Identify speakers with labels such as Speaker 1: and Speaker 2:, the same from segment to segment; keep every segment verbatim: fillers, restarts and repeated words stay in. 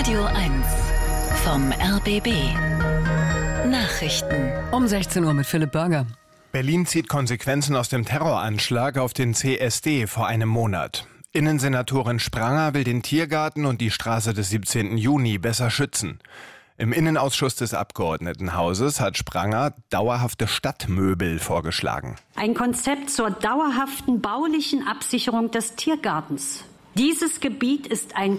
Speaker 1: Radio eins vom R B B. Nachrichten.
Speaker 2: Um sechzehn Uhr mit Philipp Burger.
Speaker 3: Berlin zieht Konsequenzen aus dem Terroranschlag auf den C S D vor einem Monat. Innensenatorin Spranger will den Tiergarten und die Straße des siebzehnten Juni besser schützen. Im Innenausschuss des Abgeordnetenhauses hat Spranger dauerhafte Stadtmöbel vorgeschlagen.
Speaker 4: Ein Konzept zur dauerhaften baulichen Absicherung des Tiergartens. Dieses Gebiet ist ein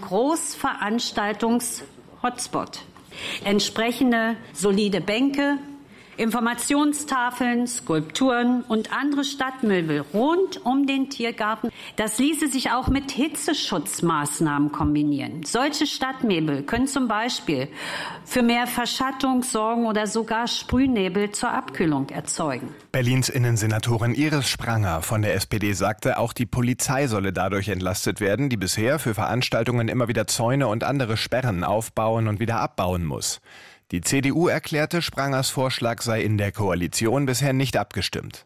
Speaker 4: Großveranstaltungs-Hotspot. Entsprechende solide Bänke, Informationstafeln, Skulpturen und andere Stadtmöbel rund um den Tiergarten. Das ließe sich auch mit Hitzeschutzmaßnahmen kombinieren. Solche Stadtmöbel können zum Beispiel für mehr Verschattung sorgen oder sogar Sprühnebel zur Abkühlung erzeugen.
Speaker 3: Berlins Innensenatorin Iris Spranger von der S P D sagte, auch die Polizei solle dadurch entlastet werden, die bisher für Veranstaltungen immer wieder Zäune und andere Sperren aufbauen und wieder abbauen muss. Die C D U erklärte, Sprangers Vorschlag sei in der Koalition bisher nicht abgestimmt.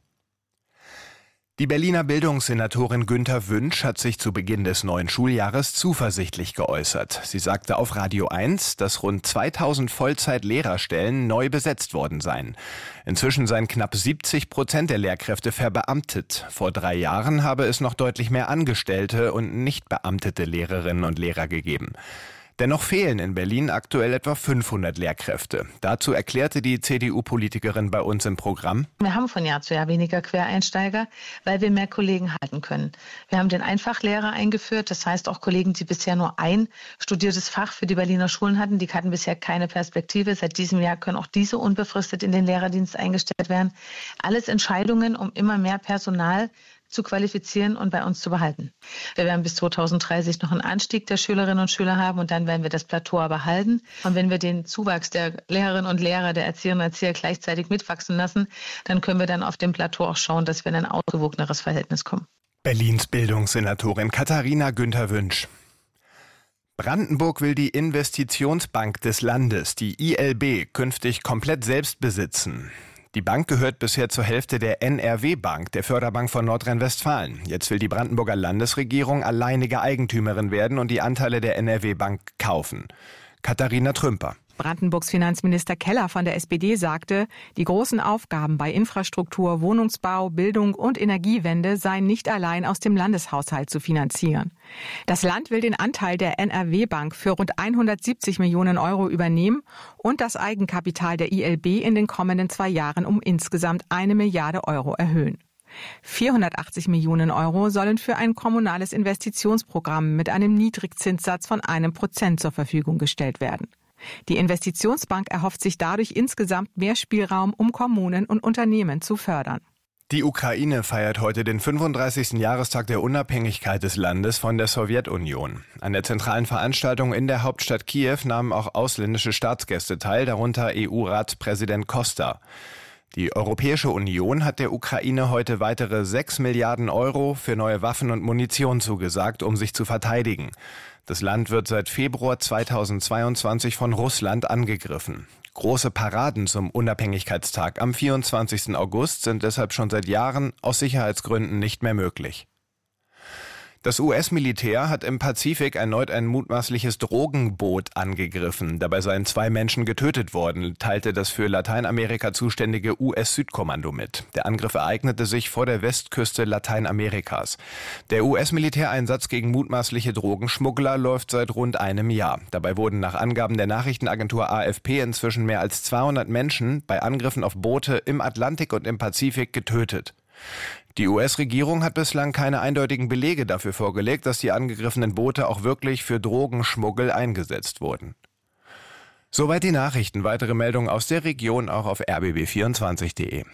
Speaker 3: Die Berliner Bildungssenatorin Günther Wünsch hat sich zu Beginn des neuen Schuljahres zuversichtlich geäußert. Sie sagte auf Radio eins, dass rund zweitausend Vollzeit-Lehrerstellen neu besetzt worden seien. Inzwischen seien knapp siebzig Prozent der Lehrkräfte verbeamtet. Vor drei Jahren habe es noch deutlich mehr angestellte und nicht beamtete Lehrerinnen und Lehrer gegeben. Dennoch fehlen in Berlin aktuell etwa fünfhundert Lehrkräfte. Dazu erklärte die C D U-Politikerin bei uns im Programm:
Speaker 5: Wir haben von Jahr zu Jahr weniger Quereinsteiger, weil wir mehr Kollegen halten können. Wir haben den Einfachlehrer eingeführt, das heißt auch Kollegen, die bisher nur ein studiertes Fach für die Berliner Schulen hatten, die hatten bisher keine Perspektive. Seit diesem Jahr können auch diese unbefristet in den Lehrerdienst eingestellt werden. Alles Entscheidungen, um immer mehr Personal zu qualifizieren und bei uns zu behalten. Wir werden bis zweitausenddreißig noch einen Anstieg der Schülerinnen und Schüler haben und dann werden wir das Plateau aber halten. Und wenn wir den Zuwachs der Lehrerinnen und Lehrer, der Erzieherinnen und Erzieher gleichzeitig mitwachsen lassen, dann können wir dann auf dem Plateau auch schauen, dass wir in ein ausgewogeneres Verhältnis kommen.
Speaker 3: Berlins Bildungssenatorin Katharina Günther Wünsch. Brandenburg will die Investitionsbank des Landes, die I L B, künftig komplett selbst besitzen. Die Bank gehört bisher zur Hälfte der N R W-Bank, der Förderbank von Nordrhein-Westfalen. Jetzt will die Brandenburger Landesregierung alleinige Eigentümerin werden und die Anteile der N R W-Bank kaufen. Katharina Trümper.
Speaker 6: Brandenburgs Finanzminister Keller von der S P D sagte, die großen Aufgaben bei Infrastruktur, Wohnungsbau, Bildung und Energiewende seien nicht allein aus dem Landeshaushalt zu finanzieren. Das Land will den Anteil der N R W-Bank für rund hundertsiebzig Millionen Euro übernehmen und das Eigenkapital der I L B in den kommenden zwei Jahren um insgesamt eine Milliarde Euro erhöhen. vierhundertachtzig Millionen Euro sollen für ein kommunales Investitionsprogramm mit einem Niedrigzinssatz von einem Prozent zur Verfügung gestellt werden. Die Investitionsbank erhofft sich dadurch insgesamt mehr Spielraum, um Kommunen und Unternehmen zu fördern.
Speaker 3: Die Ukraine feiert heute den fünfunddreißigsten Jahrestag der Unabhängigkeit des Landes von der Sowjetunion. An der zentralen Veranstaltung in der Hauptstadt Kiew nahmen auch ausländische Staatsgäste teil, darunter E U-Ratspräsident Costa. Die Europäische Union hat der Ukraine heute weitere sechs Milliarden Euro für neue Waffen und Munition zugesagt, um sich zu verteidigen. Das Land wird seit Februar zweitausendzweiundzwanzig von Russland angegriffen. Große Paraden zum Unabhängigkeitstag am vierundzwanzigsten August sind deshalb schon seit Jahren aus Sicherheitsgründen nicht mehr möglich. Das U S-Militär hat im Pazifik erneut ein mutmaßliches Drogenboot angegriffen. Dabei seien zwei Menschen getötet worden, teilte das für Lateinamerika zuständige U S-Südkommando mit. Der Angriff ereignete sich vor der Westküste Lateinamerikas. Der U S-Militäreinsatz gegen mutmaßliche Drogenschmuggler läuft seit rund einem Jahr. Dabei wurden nach Angaben der Nachrichtenagentur A F P inzwischen mehr als zweihundert Menschen bei Angriffen auf Boote im Atlantik und im Pazifik getötet. Die U S-Regierung hat bislang keine eindeutigen Belege dafür vorgelegt, dass die angegriffenen Boote auch wirklich für Drogenschmuggel eingesetzt wurden. Soweit die Nachrichten. Weitere Meldungen aus der Region auch auf r b b vierundzwanzig punkt d e.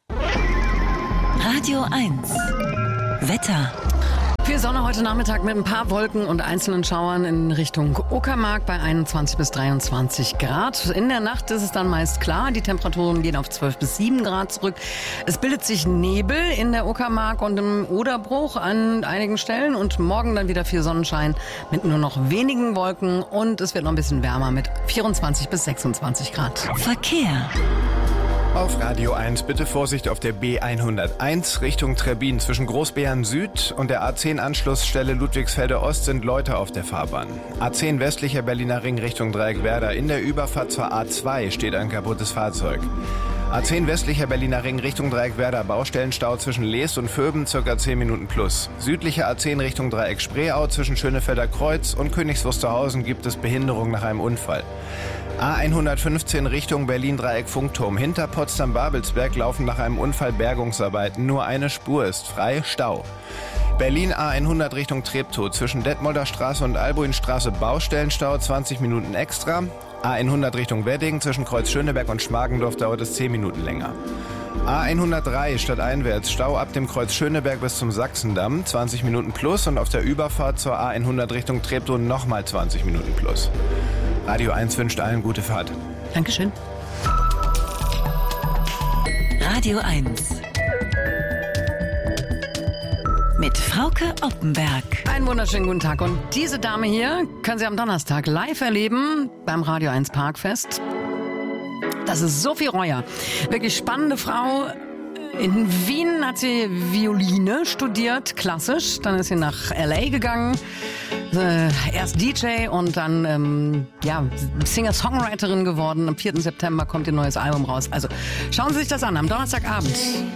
Speaker 1: Radio eins. Wetter.
Speaker 2: Viel Sonne heute Nachmittag mit ein paar Wolken und einzelnen Schauern in Richtung Uckermark bei einundzwanzig bis dreiundzwanzig Grad. In der Nacht ist es dann meist klar. Die Temperaturen gehen auf zwölf bis sieben Grad zurück. Es bildet sich Nebel in der Uckermark und im Oderbruch an einigen Stellen. Und morgen dann wieder viel Sonnenschein mit nur noch wenigen Wolken. Und es wird noch ein bisschen wärmer mit vierundzwanzig bis sechsundzwanzig Grad.
Speaker 1: Verkehr.
Speaker 3: Auf Radio eins bitte Vorsicht auf der B hunderteins Richtung Trebbin. Zwischen Großbeeren Süd und der A zehn Anschlussstelle Ludwigsfelde Ost sind Leute auf der Fahrbahn. A zehn westlicher Berliner Ring Richtung Dreieckwerder. In der Überfahrt zur A zwei steht ein kaputtes Fahrzeug. A zehn westlicher Berliner Ring Richtung Dreieckwerder. Baustellenstau zwischen Lees und Vöben, circa zehn Minuten plus. Südlicher A zehn Richtung Dreieck Spreeau zwischen Schönefelder Kreuz und Königs Wusterhausen gibt es Behinderung nach einem Unfall. A hundertfünfzehn Richtung Berlin-Dreieck-Funkturm. Hinter Potsdam-Babelsberg laufen nach einem Unfall Bergungsarbeiten. Nur eine Spur ist frei, Stau. Berlin A hundert Richtung Treptow. Zwischen Detmolder Straße und Albuinstraße Baustellenstau, zwanzig Minuten extra. A hundert Richtung Wedding. Zwischen Kreuz Schöneberg und Schmargendorf dauert es zehn Minuten länger. A hundertdrei stadteinwärts. Stau ab dem Kreuz Schöneberg bis zum Sachsendamm, zwanzig Minuten plus. Und auf der Überfahrt zur A hundert Richtung Treptow nochmal zwanzig Minuten plus. Radio eins wünscht allen gute Fahrt.
Speaker 2: Dankeschön.
Speaker 1: Radio eins. Mit Frauke Oppenberg.
Speaker 2: Einen wunderschönen guten Tag. Und diese Dame hier können Sie am Donnerstag live erleben beim Radio eins Parkfest. Das ist Sophie Reuer. Wirklich spannende Frau. In Wien hat sie Violine studiert, klassisch. Dann ist sie nach L A gegangen. Äh, erst D J und dann ähm, ja, Singer-Songwriterin geworden. Am vierten September kommt ihr neues Album raus. Also schauen Sie sich das an am Donnerstagabend.